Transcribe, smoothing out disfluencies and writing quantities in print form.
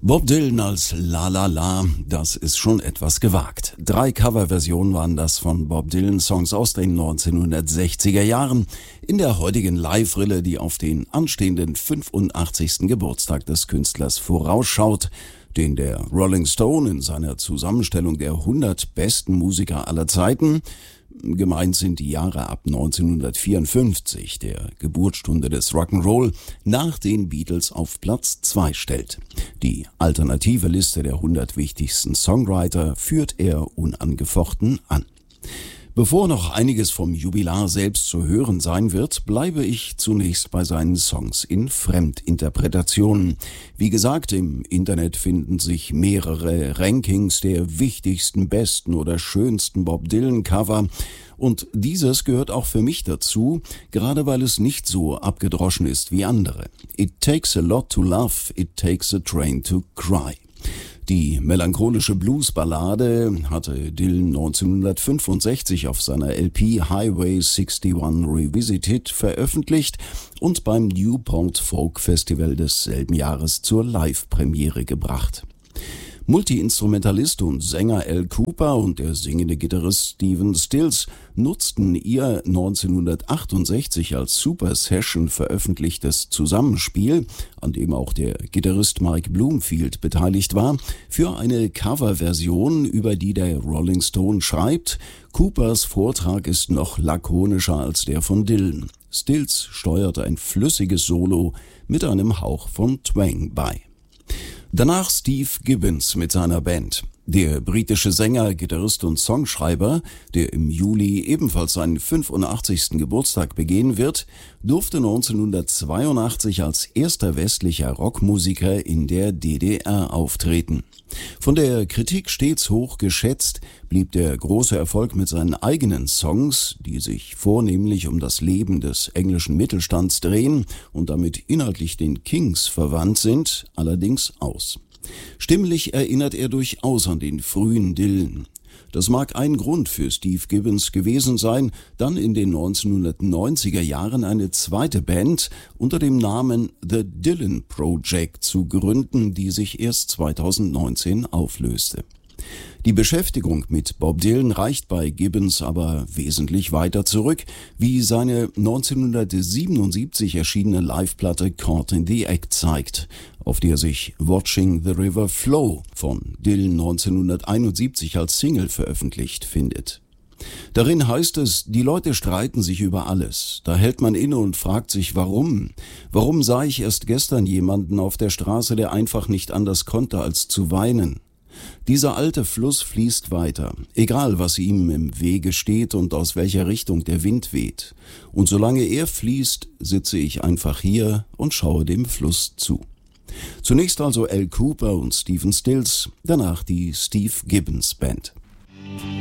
Bob Dylan als La La La, das ist schon etwas gewagt. 3 Coverversionen waren das von Bob Dylan Songs aus den 1960er Jahren in der heutigen Live-Rille, die auf den anstehenden 85. Geburtstag des Künstlers vorausschaut, den der Rolling Stone in seiner Zusammenstellung der 100 besten Musiker aller Zeiten, gemeint sind die Jahre ab 1954, der Geburtsstunde des Rock'n'Roll, nach den Beatles auf Platz 2 stellt. Die alternative Liste der 100 wichtigsten Songwriter führt er unangefochten an. Bevor noch einiges vom Jubilar selbst zu hören sein wird, bleibe ich zunächst bei seinen Songs in Fremdinterpretationen. Wie gesagt, im Internet finden sich mehrere Rankings der wichtigsten, besten oder schönsten Bob Dylan Cover. Und dieses gehört auch für mich dazu, gerade weil es nicht so abgedroschen ist wie andere. It takes a lot to love, it takes a train to cry. Die melancholische Bluesballade hatte Dylan 1965 auf seiner LP Highway 61 Revisited veröffentlicht und beim Newport Folk Festival desselben Jahres zur Live-Premiere gebracht. Multi-Instrumentalist und Sänger Al Kooper und der singende Gitarrist Stephen Stills nutzten ihr 1968 als Super Session veröffentlichtes Zusammenspiel, an dem auch der Gitarrist Mike Bloomfield beteiligt war, für eine Coverversion, über die der Rolling Stone schreibt: Coopers Vortrag ist noch lakonischer als der von Dylan. Stills steuert ein flüssiges Solo mit einem Hauch von Twang bei. Danach Steve Gibbons mit seiner Band. Der britische Sänger, Gitarrist und Songschreiber, der im Juli ebenfalls seinen 85. Geburtstag begehen wird, durfte 1982 als erster westlicher Rockmusiker in der DDR auftreten. Von der Kritik stets hoch geschätzt, blieb der große Erfolg mit seinen eigenen Songs, die sich vornehmlich um das Leben des englischen Mittelstands drehen und damit inhaltlich den Kings verwandt sind, allerdings aus. Stimmlich erinnert er durchaus an den frühen Dylan. Das mag ein Grund für Steve Gibbons gewesen sein, dann in den 1990er Jahren eine zweite Band unter dem Namen The Dylan Project zu gründen, die sich erst 2019 auflöste. Die Beschäftigung mit Bob Dylan reicht bei Gibbons aber wesentlich weiter zurück, wie seine 1977 erschienene Liveplatte Caught in the Act zeigt, auf der sich Watching the River Flow von Dylan 1971 als Single veröffentlicht findet. Darin heißt es, die Leute streiten sich über alles. Da hält man inne und fragt sich, warum? Warum sah ich erst gestern jemanden auf der Straße, der einfach nicht anders konnte, als zu weinen? Dieser alte Fluss fließt weiter, egal was ihm im Wege steht und aus welcher Richtung der Wind weht. Und solange er fließt, sitze ich einfach hier und schaue dem Fluss zu. Zunächst also Al Kooper und Stephen Stills, danach die Steve Gibbons Band.